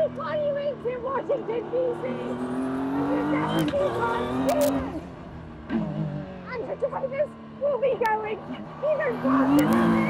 20 weeks in Washington, D.C. And you definitely can't see it. And the drivers will be going even faster than this.